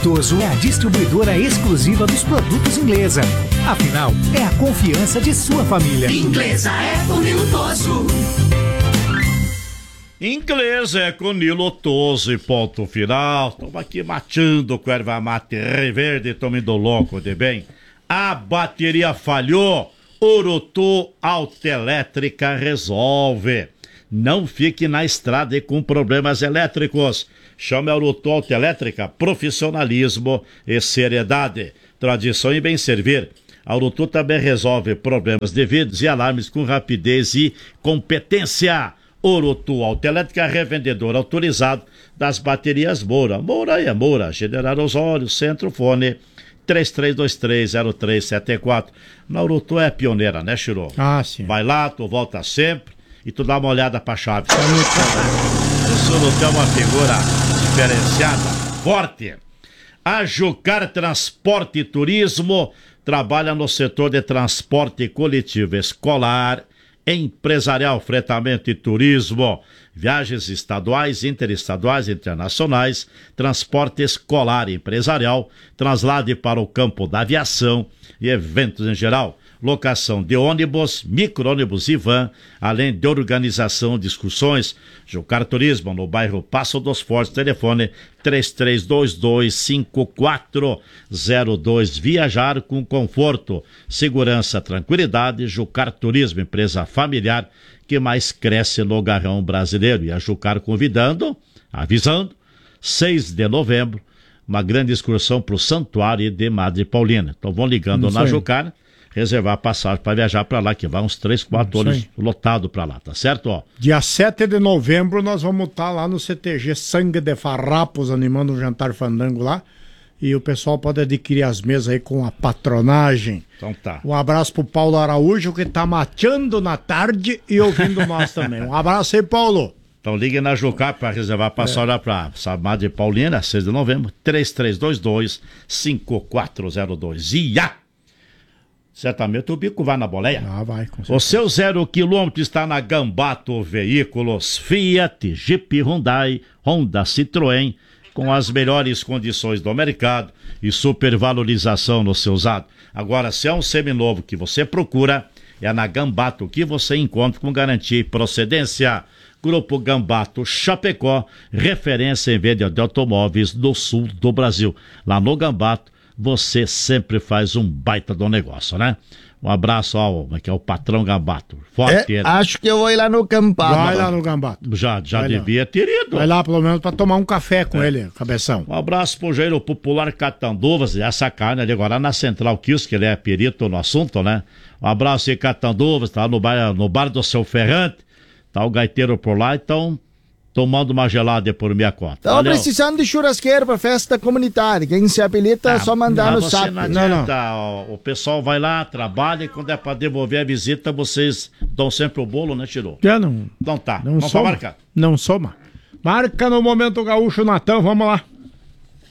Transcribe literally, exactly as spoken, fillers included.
Lutoso é a distribuidora exclusiva dos produtos Inglesa. Afinal, é a confiança de sua família. Inglesa é com Nilo Toso. Inglesa é com Nilo Toso e ponto final. Estamos aqui matando com erva mate reverde, tomando louco de bem. A bateria falhou, Urutu Autoelétrica resolve. Não fique na estrada e com problemas elétricos. Chame a Urutu Autoelétrica, profissionalismo e seriedade. Tradição e bem servir. A Urutu também resolve problemas devidos e alarmes com rapidez e competência. Urutu Autoelétrica, revendedor autorizado das baterias Moura. Moura é Moura, General Osório, Centro Fone, três três dois três zero três sete quatro. Na Urutu é pioneira, né, Chiro? Ah, sim. Vai lá, tu volta sempre e tu dá uma olhada pra chave. O Urutu é uma figura diferenciada, forte. A Jucar Transporte e Turismo trabalha no setor de transporte coletivo escolar, empresarial, fretamento e turismo, viagens estaduais, interestaduais, internacionais, transporte escolar e empresarial, traslade para o campo da aviação e eventos em geral, locação de ônibus, micro-ônibus e van, além de organização de excursões. Jucar Turismo, no bairro Passo dos Fortes, telefone três três dois dois cinco quatro zero dois. Viajar com conforto, segurança, tranquilidade. Jucar Turismo, empresa familiar que mais cresce no garrão brasileiro. E a Jucar convidando, avisando, seis de novembro, uma grande excursão para o Santuário de Madre Paulina. Então vão ligando na Jucar, reservar passagem para viajar para lá, que vai uns três, quatro anos lotado para lá, tá certo? Ó. Dia sete de novembro nós vamos estar lá no C T G Sangue de Farrapos, animando um jantar fandango lá. E o pessoal pode adquirir as mesas aí com a patronagem. Então tá. Um abraço pro Paulo Araújo, que tá mateando na tarde e ouvindo nós também. Um abraço aí, Paulo. Então ligue na Jucar para reservar passagem é. para Madre Paulina, seis de novembro, três três dois dois cinco quatro zero dois. E a certamente o bico vai na boleia. Ah, vai, com certeza. O seu zero quilômetro está na Gambato Veículos, Fiat, Jeep, Hyundai, Honda, Citroën, com as melhores condições do mercado e supervalorização no seu usado. Agora, se é um seminovo que você procura, é na Gambato que você encontra com garantia e procedência. Grupo Gambato Chapecó, referência em venda de automóveis do sul do Brasil. Lá no Gambato, você sempre faz um baita do negócio, né? Um abraço ao, que é o patrão Gambato. Forte. É, acho que eu vou ir lá no Gambato. Vai lá no Gambato. Já, já devia ter ido. Vai lá pelo menos pra tomar um café com é. ele, cabeção. Um abraço pro Jairo Popular Catanduvas, essa carne ali agora na Central Kiss, que ele é perito no assunto, né? Um abraço aí, Catanduvas, tá no bar, no bar do Seu Ferrante, tá o gaiteiro por lá, então tomando uma gelada por minha conta. Estamos precisando de churrasqueiro para festa comunitária. Quem se habilita é ah, só mandar no saco. Não, não, não. O pessoal vai lá, trabalha e quando é para devolver a visita, vocês dão sempre o bolo, né, Tiro? Já não. Então tá. Não vamos soma. pra marcar. Não soma. Marca no Momento Gaúcho, Natan, vamos lá.